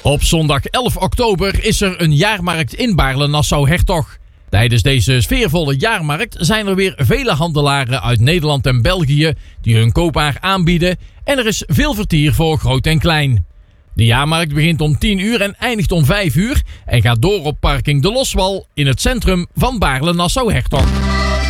Op zondag 11 oktober is er een jaarmarkt in Baarle-Nassau-Hertog. Tijdens deze sfeervolle jaarmarkt zijn er weer vele handelaren uit Nederland en België die hun koopwaar aanbieden en er is veel vertier voor groot en klein. De jaarmarkt begint om 10 uur en eindigt om 5 uur en gaat door op parking De Loswal in het centrum van Baarle-Nassau-Hertog.